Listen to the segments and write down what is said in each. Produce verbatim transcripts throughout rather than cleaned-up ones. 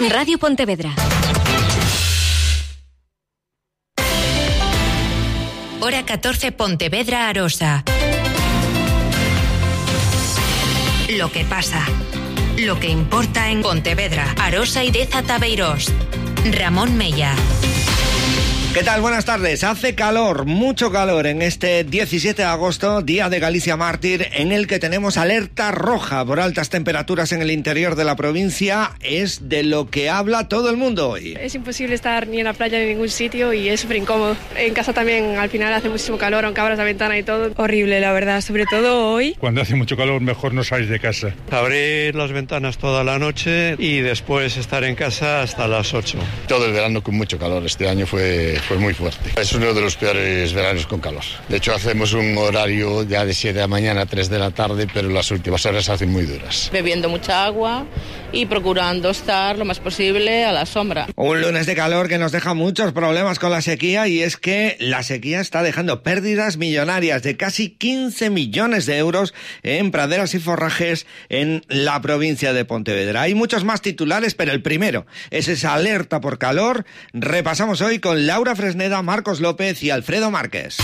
Radio Pontevedra. Hora catorce, Pontevedra, Arosa. Lo que pasa. Lo que importa en Pontevedra, Arosa y Deza Tabeirós. Ramón Mella. ¿Qué tal? Buenas tardes. Hace calor, mucho calor en este diecisiete de agosto, día de Galicia Mártir, en el que tenemos alerta roja por altas temperaturas en el interior de la provincia. Es de lo que habla todo el mundo hoy. Es imposible estar ni en la playa ni en ningún sitio y es súper incómodo. En casa también al final hace muchísimo calor, aunque abras la ventana y todo. Horrible, la verdad, sobre todo hoy. Cuando hace mucho calor mejor no salir de casa. Abrir las ventanas toda la noche y después estar en casa hasta las ocho. Todo el verano con mucho calor. Este año fue fue muy fuerte. Es uno de los peores veranos con calor. De hecho, hacemos un horario ya de siete de la mañana a tres de la tarde, pero las últimas horas se hacen muy duras. Bebiendo mucha agua y procurando estar lo más posible a la sombra. Un lunes de calor que nos deja muchos problemas con la sequía, y es que la sequía está dejando pérdidas millonarias de casi quince millones de euros en praderas y forrajes en la provincia de Pontevedra. Hay muchos más titulares, pero el primero es esa alerta por calor. Repasamos hoy con Laura Fresneda, Marcos López y Alfredo Márquez.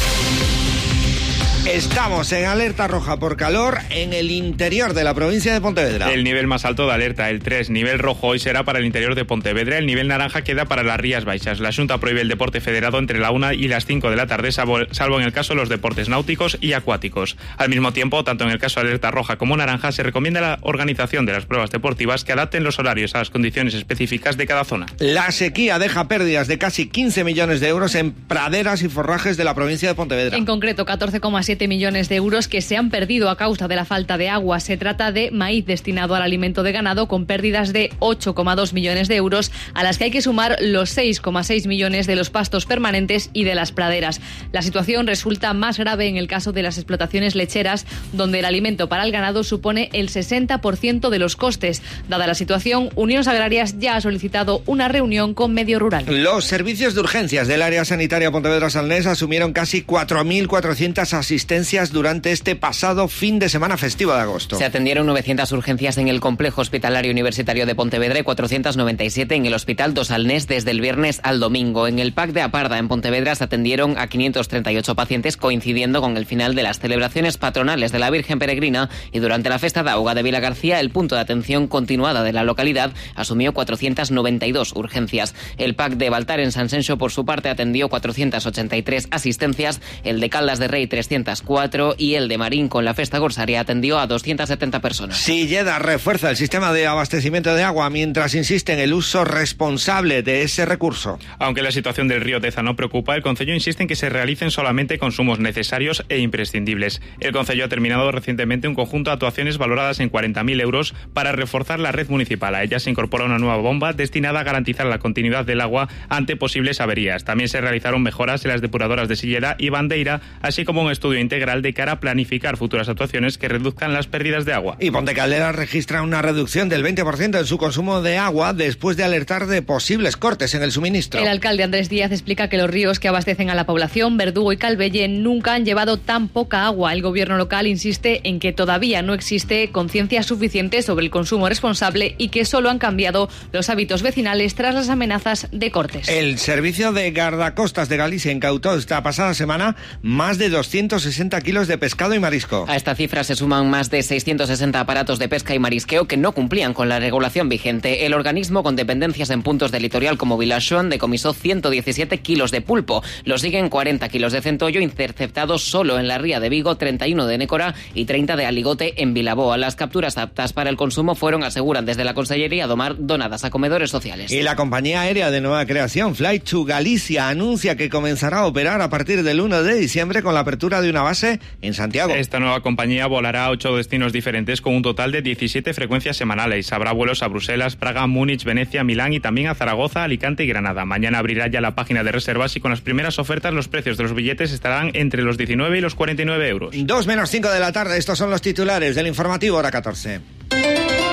Estamos en alerta roja por calor en el interior de la provincia de Pontevedra. El nivel más alto de alerta, el tres, nivel rojo, hoy será para el interior de Pontevedra. El nivel naranja queda para las Rías Baixas. La Xunta prohíbe el deporte federado entre la una y las cinco de la tarde, salvo, salvo en el caso de los deportes náuticos y acuáticos. Al mismo tiempo, tanto en el caso de alerta roja como naranja, se recomienda la organización de las pruebas deportivas que adapten los horarios a las condiciones específicas de cada zona. La sequía deja pérdidas de casi quince millones de euros en praderas y forrajes de la provincia de Pontevedra. En concreto, catorce coma siete millones de euros que se han perdido a causa de la falta de agua. Se trata de maíz destinado al alimento de ganado, con pérdidas de ocho coma dos millones de euros, a las que hay que sumar los seis coma seis millones de los pastos permanentes y de las praderas. La situación resulta más grave en el caso de las explotaciones lecheras, donde el alimento para el ganado supone el sesenta por ciento de los costes. Dada la situación, Unión Agrarias ya ha solicitado una reunión con Medio Rural. Los servicios de urgencias del área sanitaria Pontevedra-Salnés asumieron casi cuatro mil cuatrocientas asistencias durante este pasado fin de semana festivo de agosto. Se atendieron novecientas urgencias en el Complejo Hospitalario Universitario de Pontevedra y cuatrocientas noventa y siete en el Hospital do Salnés desde el viernes al domingo. En el P A C de Aparda, en Pontevedra, se atendieron a quinientos treinta y ocho pacientes, coincidiendo con el final de las celebraciones patronales de la Virgen Peregrina, y durante la Festa de Auga de Vilagarcía, el punto de atención continuada de la localidad asumió cuatrocientas noventa y dos urgencias. El P A C de Baltar, en Sanxenxo, por su parte, atendió cuatrocientas ochenta y tres asistencias, el de Caldas de Rey trescientas cuatro y el de Marín, con la Festa Gorsaria, atendió a doscientas setenta personas. Silleda refuerza el sistema de abastecimiento de agua mientras insiste en el uso responsable de ese recurso. Aunque la situación del río Deza no preocupa, el Concello insiste en que se realicen solamente consumos necesarios e imprescindibles. El Concello ha terminado recientemente un conjunto de actuaciones valoradas en cuarenta mil euros para reforzar la red municipal. A ella se incorpora una nueva bomba destinada a garantizar la continuidad del agua ante posibles averías. También se realizaron mejoras en las depuradoras de Silleda y Bandeira, así como un estudio integral de cara a planificar futuras actuaciones que reduzcan las pérdidas de agua. Y Ponte Caldera registra una reducción del veinte por ciento en su consumo de agua después de alertar de posibles cortes en el suministro. El alcalde Andrés Díaz explica que los ríos que abastecen a la población, Verdugo y Calvelle, nunca han llevado tan poca agua. El gobierno local insiste en que todavía no existe conciencia suficiente sobre el consumo responsable y que solo han cambiado los hábitos vecinales tras las amenazas de cortes. El servicio de guardacostas de Galicia incautó esta pasada semana más de doscientos sesenta kilos de pescado y marisco. A esta cifra se suman más de seiscientos sesenta aparatos de pesca y marisqueo que no cumplían con la regulación vigente. El organismo, con dependencias en puntos del litoral como Vilaxoán, decomisó ciento diecisiete kilos de pulpo. Lo siguen cuarenta kilos de centollo interceptados solo en la ría de Vigo, treinta y uno de nécora y treinta de aligote en Vilaboa. Las capturas aptas para el consumo fueron, aseguran desde la Consellería do Mar, donadas a comedores sociales. Y la compañía aérea de nueva creación, Fly to Galicia, anuncia que comenzará a operar a partir del uno de diciembre con la apertura de una base en Santiago. Esta nueva compañía volará a ocho destinos diferentes con un total de diecisiete frecuencias semanales. Habrá vuelos a Bruselas, Praga, Múnich, Venecia, Milán y también a Zaragoza, Alicante y Granada. Mañana abrirá ya la página de reservas y con las primeras ofertas los precios de los billetes estarán entre los diecinueve y los cuarenta y nueve euros. dos menos cinco de la tarde, estos son los titulares del informativo Hora catorce.